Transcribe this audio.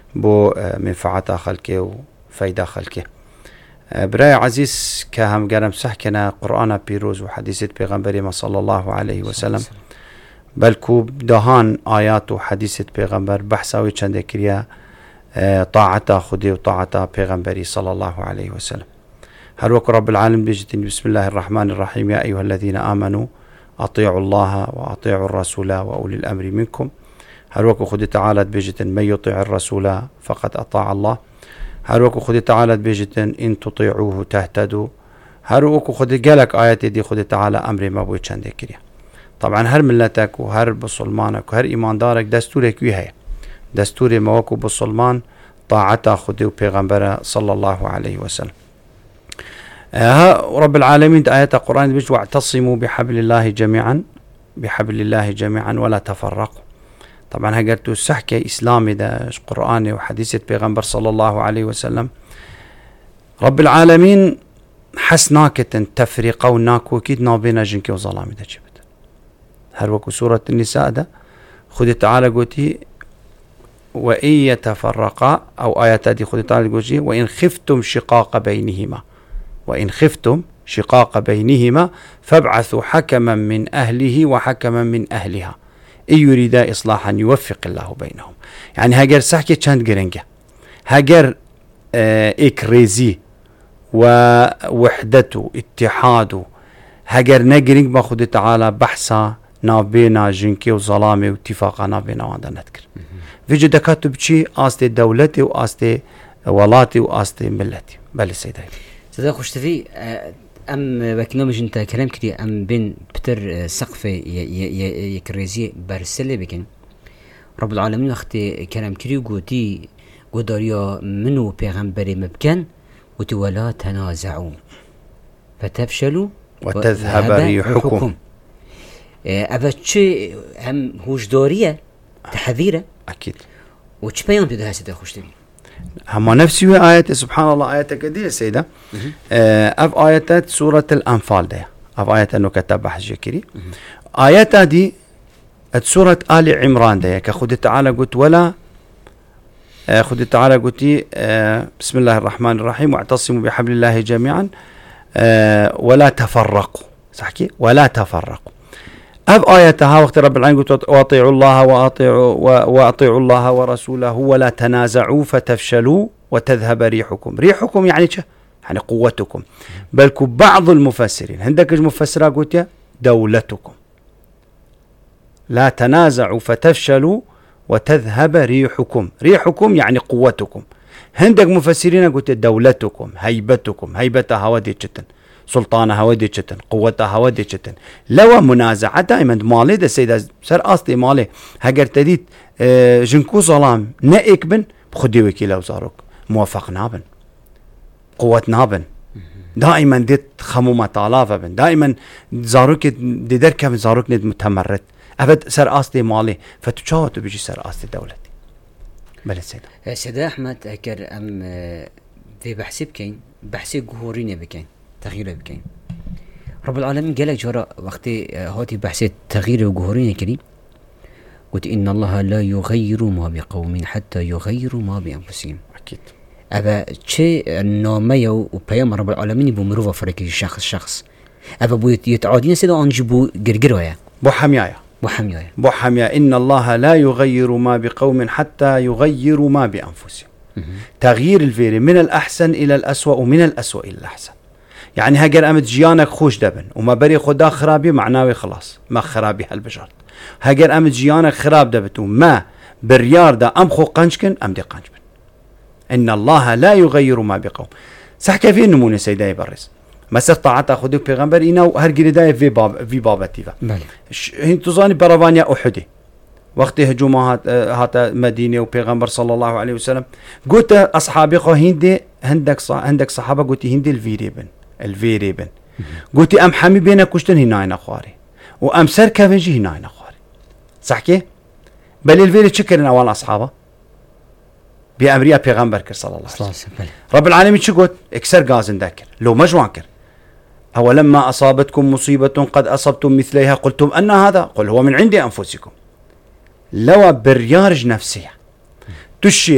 بو منفعة خلقه وفايدة خلقه. براي عزيز كهم قرم سحكنا قرآن بيروز وحديثة بيغمبر صلى الله عليه وسلم بلكو دهان آيات وحديثة بيغمبر بحثاوي چند كريا طاعتا خدي وطاعتا بيغمبري صلى الله عليه وسلم. هل وك رب العالمين بيجتني بسم الله الرحمن الرحيم يا أيها الذين آمنوا أطيعوا الله وأطيعوا الرسول وأولي الأمر منكم. هل وك خدي تعالى بيجتن من يطيع الرسول فقد أطاع الله. هل وك خدي تعالى بيجتن إن تطيعوه تهتدوا. هل وك خدي قالك آيات دي خدي تعالى أمر ما بوي چند كريا. طبعا هر ملتك وهر بسلمانك وهر إيمان دارك دستورك ويهي دستور مواكو بسلمان طاعتا خدي وبيغمبر صلى الله عليه وسلم. رب العالمين آيات القرآن بيجوا واعتصموا بحبل الله جميعا ولا تفرقوا. طبعا هقرتوا السحكة إسلامي ده قرآني وحديثة بيغمبر صلى الله عليه وسلم. رب العالمين حسناكة تفريقا وناكو كيد نابينا جنكي وظلامي ده جبت هر وكو سورة النساء ده خذ تعالى قوتي وإن يتفرقا أو آيات دي خذ تعالى قوتي وإن خفتم شقاق بينهما فابعثوا حكما من أهله وحكما من أهلها إن يريدا إصلاحا يوفق الله بينهم. يعني هاجر سحكي چند قرنجة هاجر إكريزي ووحدته اتحاده هاجر نقرنج ما خذ تعالى بحثا نابينا جنكي وظلامي واتفاقا نابينا وانا نذكر في جدكاتو بشي آستي دولتي وآستي ولاتي وآستي ملتي. بل السيدة سيدا خوشتفي أم بكنامج انت كلام كدي أم بين بتر سقفة يكريزي برسلة بكن رب العالمين وقت كلام كدي قوتي قداريا منو بيغمبري مبكن وتولا تنازعوا فتفشلوا وتذهب ريحكم. أبتشي هم هوجدارية تحذيرة أكيد وش بيان بدها سيدا خوشتفي هم نفسي آيات سبحان الله آيات كثيرة سيدة أف آيات سورة الأنفال ده أف آيات إنه كتب بحث كري آيات دي سورة آل عمران ده كخد تعالى قلت ولا خد تعالى قلتي بسم الله الرحمن الرحيم واعتصموا بحبل الله جميعا ولا تفرقوا صحكي ولا تفرقوا. أب آياتها وقت رب العالمين قلت وأطيعوا الله وأطيعوا الله ورسوله ولا تنازعوا فتفشلوا وتذهب ريحكم يعني ش يعني قوتكم. بل بعض المفسرين عندك المفسرة قلت دولتكم لا تنازعوا فتفشلوا وتذهب ريحكم يعني قوتكم. عندك مفسرين قلت دولتكم هيبتها ودي جدا سلطانها ودي جدا قوتها ودي جدا. لو منازعة دائما مالي ده سيدا سر أصلي مالي هاجر تديت جنكو ظلام نائك بن بخدي وكيلا وزارك موافق نابن قوة نابن دائما ديت خمومة طالافة بن دائما زاروك دي دركة زاروك ند متمرد أبد سر أصلي مالي فتشاهد بيجي سر أصلي دولتي. بل سيدا أحمد هكر أم في بحسي بكين بحسي جهورين بكين تغيير بكين رب العالمين قالك جرى وقت هاتي بحث تغيير وجهورين كريم قلت إن الله لا يغير ما بقوم حتى يغيروا ما بأنفسهم. أكيد أبا شيء نامية وبيام رب العالمين بمروفة فرق الشخص أبا بو يتعادين سيدا أنجبو قرقروا بو حميايا إن الله لا يغير ما بقوم حتى يغيروا ما بأنفسهم. تغيير الفير من الأحسن إلى الأسوأ ومن الأسوأ إلى الأحسن. يعني هاجر أمد جيانك خوش دبن وما بري خدا خرابي معناوي خلاص ما خرابي هالبشر. هاجر أمد جيانك خراب دبتو ما بريار دا أم خو قنشكن أم دي قنشبن. إن الله لا يغير ما بقوم. صح كيف نمونة سيداي برس مسر طاعت أخذك پیغمبر اینا و هر گریدای وی بابتی و هین توزانی براوانیا احدی وقتی هجومات هات مدینه و پیغمبر صلی الله علیه وسلم قلت اصحابي خو هندي عندك صحابه قلت هندي الفيريبن قلت ام حمي بينا كشتن هنا خواري وام سر كافنجي هنا خواري صح كي بل الفيري شكرنا اول اصحابه بأمريا پیغمبر كر صلى الله عليه وسلم رب العالمين شو قلت اكسر غازن ذاكر لو مجوان كر أولما أصابتكم مصيبة قد أصبتم مثليها قلتم أن هذا قل هو من عند أنفسكم لو بريارج نفسية تشي